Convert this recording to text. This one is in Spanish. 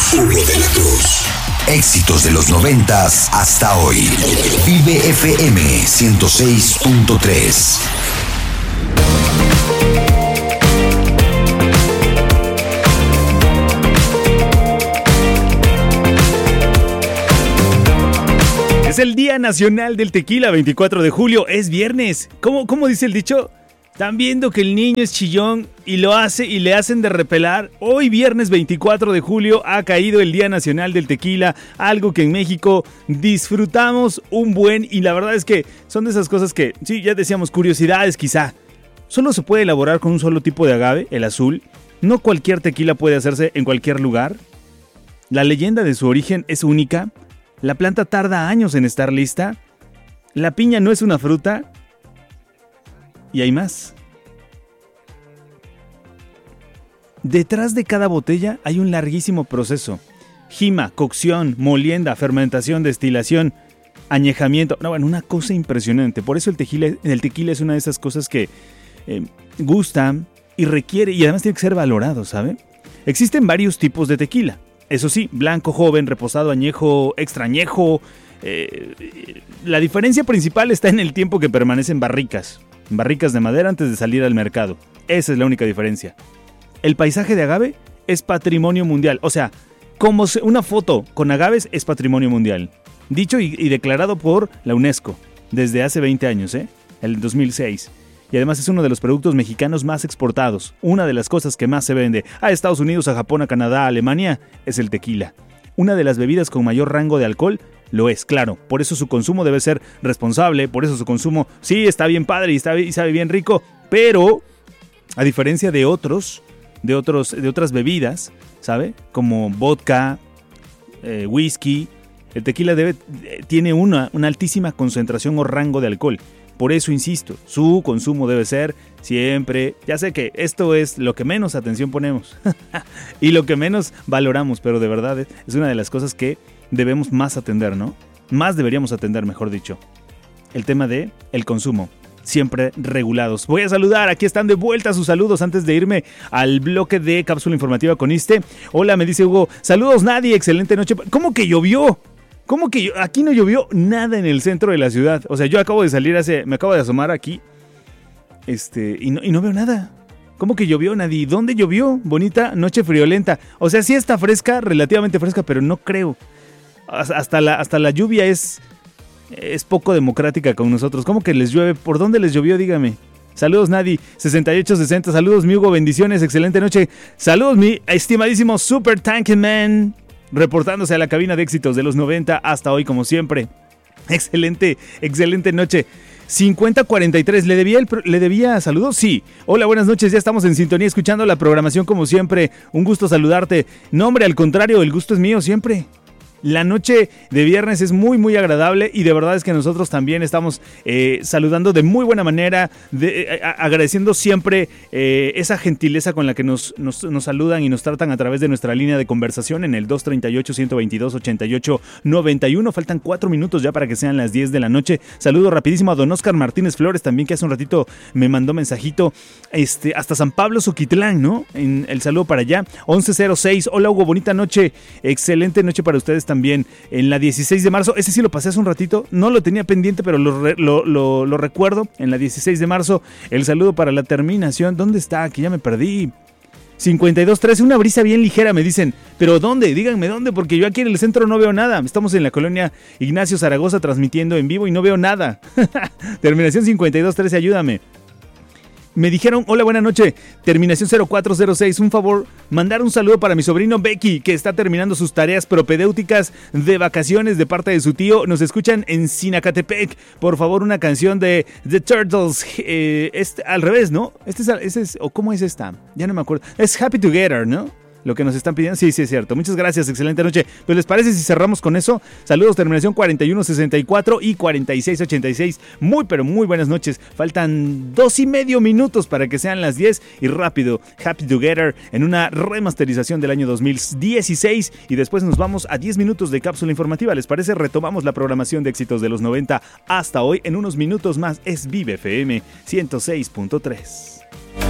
Hugo de la Cruz. Éxitos de los 90s hasta hoy. Vive FM 106.3. Es el Día Nacional del Tequila, 24 de julio, es viernes. ¿Cómo dice el dicho? Están viendo que el niño es chillón y lo hace y le hacen de repelar. Hoy viernes 24 de julio ha caído el Día Nacional del Tequila, algo que en México disfrutamos un buen, y la verdad es que son de esas cosas que, sí, ya decíamos, curiosidades quizá. Solo se puede elaborar con un solo tipo de agave, el azul. No cualquier tequila puede hacerse en cualquier lugar. La leyenda de su origen es única. La planta tarda años en estar lista. La piña no es una fruta. Y hay más. Detrás de cada botella hay un larguísimo proceso. Jima, cocción, molienda, fermentación, destilación, añejamiento. No, bueno, una cosa impresionante. Por eso el tequila es una de esas cosas que gusta y requiere, y además tiene que ser valorado, ¿sabe? Existen varios tipos de tequila. Eso sí, blanco, joven, reposado, añejo, extra añejo. La diferencia principal está en el tiempo que permanece en barricas de madera antes de salir al mercado. Esa es la única diferencia. El paisaje de agave es patrimonio mundial. O sea, como una foto con agaves es patrimonio mundial. Dicho y declarado por la UNESCO desde hace 20 años, el 2006. Y además es uno de los productos mexicanos más exportados. Una de las cosas que más se vende a Estados Unidos, a Japón, a Canadá, a Alemania, es el tequila. Una de las bebidas con mayor rango de alcohol lo es, claro. Por eso su consumo debe ser responsable, por eso su consumo, sí, está bien padre y sabe bien rico, pero a diferencia de otras bebidas, ¿sabe? Como vodka, whisky, el tequila tiene una altísima concentración o rango de alcohol. Por eso insisto, su consumo debe ser siempre, ya sé que esto es lo que menos atención ponemos y lo que menos valoramos, pero de verdad es una de las cosas que debemos más atender, ¿no? Más deberíamos atender, mejor dicho. El tema de el consumo, siempre regulados. Voy a saludar, aquí están de vuelta sus saludos antes de irme al bloque de cápsula informativa con Iste. Hola, me dice Hugo, saludos Nadie, excelente noche. ¿Cómo que llovió? ¿Cómo que aquí no llovió nada en el centro de la ciudad? O sea, yo acabo de salir me acabo de asomar aquí, y no veo nada. ¿Cómo que llovió, Nadie? ¿Dónde llovió? Bonita noche friolenta. O sea, sí está fresca, relativamente fresca, pero no creo. Hasta la lluvia es poco democrática con nosotros. ¿Cómo que les llueve? ¿Por dónde les llovió? Dígame. Saludos, Nadie. 6860. Saludos, mi Hugo. Bendiciones. Excelente noche. Saludos, mi estimadísimo Super Tanky Man. Reportándose a la cabina de éxitos de los 90 hasta hoy, como siempre. Excelente noche. 5043, ¿le debía saludos? Sí. Hola, buenas noches, ya estamos en sintonía escuchando la programación como siempre. Un gusto saludarte. No, hombre, al contrario, el gusto es mío siempre. La noche de viernes es muy muy agradable y de verdad es que nosotros también estamos saludando de muy buena manera, agradeciendo siempre esa gentileza con la que nos saludan y nos tratan a través de nuestra línea de conversación en el 238-122-8891. Faltan 4 minutos ya para que sean las 10 de la noche. Saludo rapidísimo a don Oscar Martínez Flores también, que hace un ratito me mandó mensajito, hasta San Pablo Soquitlán, ¿no? El saludo para allá. 1106, hola Hugo, bonita noche, excelente noche para ustedes también. En la 16 de marzo, ese sí lo pasé hace un ratito, no lo tenía pendiente, pero lo recuerdo. En la 16 de marzo, el saludo para la terminación. ¿Dónde está? Que ya me perdí. 5213, una brisa bien ligera, me dicen. ¿Pero dónde? Díganme dónde, porque yo aquí en el centro no veo nada. Estamos en la colonia Ignacio Zaragoza transmitiendo en vivo y no veo nada. Terminación 5213, ayúdame. Me dijeron, hola, buena noche, terminación 0406, un favor, mandar un saludo para mi sobrino Becky, que está terminando sus tareas propedéuticas de vacaciones de parte de su tío. Nos escuchan en Sinacatepec. Por favor, una canción de The Turtles. Al revés, ¿no? ¿O cómo es esta? Ya no me acuerdo. Es Happy Together, ¿no? Lo que nos están pidiendo, sí, es cierto. Muchas gracias, excelente noche. Pues, ¿les parece si cerramos con eso? Saludos, terminación 4164 y 4686. Muy, pero muy buenas noches. Faltan 2.5 minutos para que sean las 10. Y rápido, Happy Together en una remasterización del año 2016. Y después nos vamos a 10 minutos de cápsula informativa. ¿Les parece? Retomamos la programación de éxitos de los 90 hasta hoy. En unos minutos más es Vive FM 106.3.